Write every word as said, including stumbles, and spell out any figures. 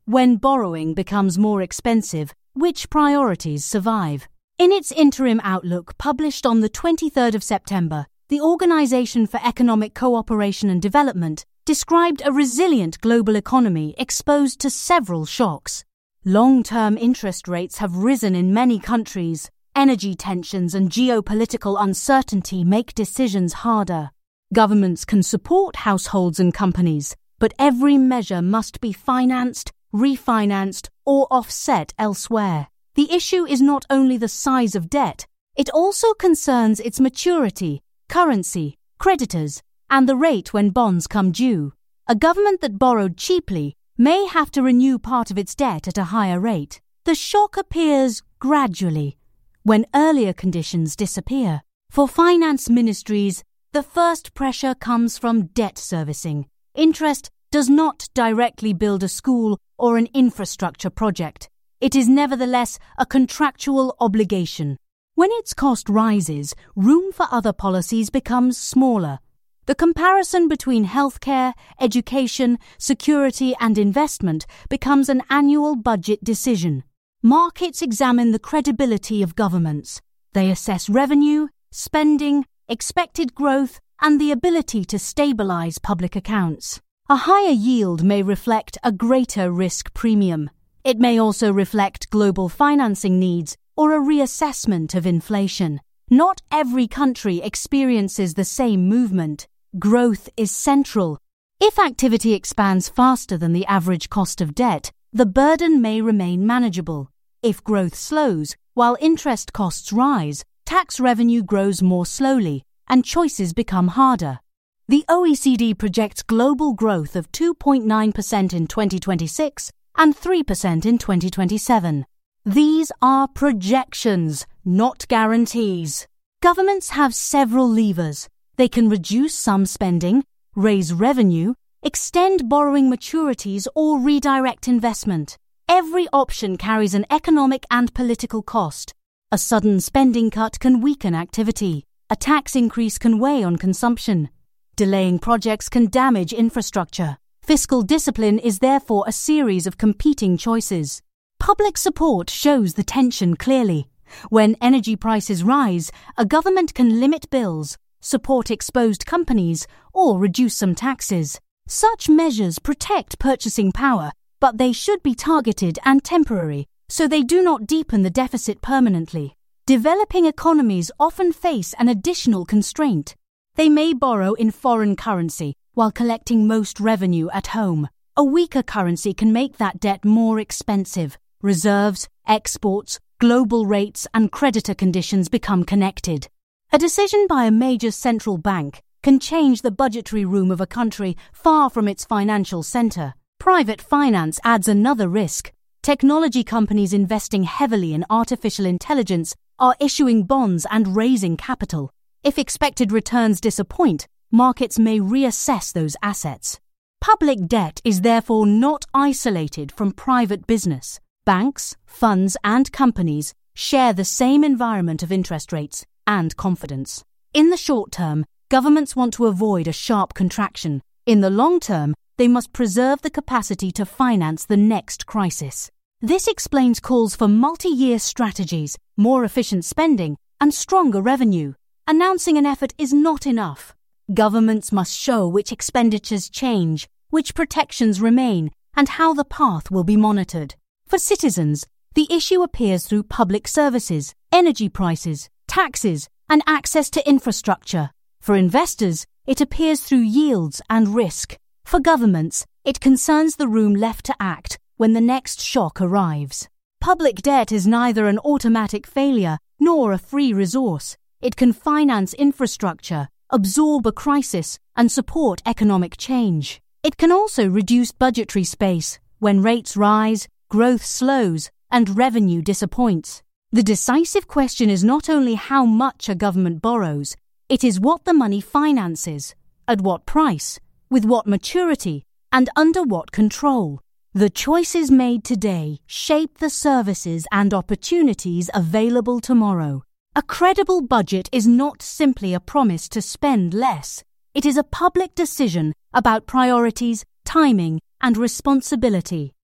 When borrowing becomes more expensive, which priorities survive? In its interim outlook published on the twenty-third of September, the Organization for Economic Cooperation and Development described a resilient global economy exposed to several shocks. Long-term interest rates have risen in many countries. Energy tensions and geopolitical uncertainty make decisions harder. Governments can support households and companies, but every measure must be financed, refinanced, or offset elsewhere. The issue is not only the size of debt, it also concerns its maturity, currency, creditors, and the rate when bonds come due. A government that borrowed cheaply may have to renew part of its debt at a higher rate. The shock appears gradually, when earlier conditions disappear. For finance ministries, the first pressure comes from debt servicing. Interest does not directly build a school or an infrastructure project. It is nevertheless a contractual obligation. When its cost rises, room for other policies becomes smaller. The comparison between healthcare, education, security and investment becomes an annual budget decision. Markets examine the credibility of governments. They assess revenue, spending, expected growth, and the ability to stabilize public accounts. A higher yield may reflect a greater risk premium. It may also reflect global financing needs or a reassessment of inflation. Not every country experiences the same movement. Growth is central. If activity expands faster than the average cost of debt, the burden may remain manageable. If growth slows, while interest costs rise, tax revenue grows more slowly, and choices become harder. The O E C D projects global growth of two point nine percent in twenty twenty-six and three percent in twenty twenty-seven. These are projections, not guarantees. Governments have several levers. They can reduce some spending, raise revenue, extend borrowing maturities, or redirect investment. Every option carries an economic and political cost. A sudden spending cut can weaken activity. A tax increase can weigh on consumption. Delaying projects can damage infrastructure. Fiscal discipline is therefore a series of competing choices. Public support shows the tension clearly. When energy prices rise, a government can limit bills, support exposed companies, or reduce some taxes. Such measures protect purchasing power, but they should be targeted and temporary, so they do not deepen the deficit permanently. Developing economies often face an additional constraint. They may borrow in foreign currency while collecting most revenue at home. A weaker currency can make that debt more expensive. Reserves, exports, global rates, and creditor conditions become connected. A decision by a major central bank can change the budgetary room of a country far from its financial center. Private finance adds another risk. Technology companies investing heavily in artificial intelligence are issuing bonds and raising capital. If expected returns disappoint, markets may reassess those assets. Public debt is therefore not isolated from private business. Banks, funds, and companies share the same environment of interest rates and confidence. In the short term, governments want to avoid a sharp contraction. In the long term, they must preserve the capacity to finance the next crisis. This explains calls for multi-year strategies, more efficient spending, and stronger revenue. Announcing an effort is not enough. Governments must show which expenditures change, which protections remain, and how the path will be monitored. For citizens, the issue appears through public services, energy prices, taxes, and access to infrastructure. For investors, it appears through yields and risk. For governments, it concerns the room left to act when the next shock arrives. Public debt is neither an automatic failure nor a free resource. It can finance infrastructure, absorb a crisis, and support economic change. It can also reduce budgetary space when rates rise, growth slows, and revenue disappoints. The decisive question is not only how much a government borrows, it is what the money finances, at what price, with what maturity, and under what control. The choices made today shape the services and opportunities available tomorrow. A credible budget is not simply a promise to spend less. It is a public decision about priorities, timing, and responsibility.